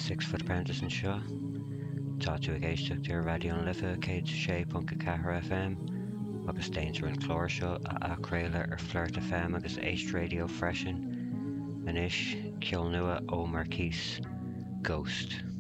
Six Foot Apprentice an seo. Tá tú ag éisteacht ar Radio an Lifa 106.4 FM agus déantar an chlór seo a acréile ar Flirt FM agus Éist Radio freisin. Anois, ceol nua ó Marquise, Ghost.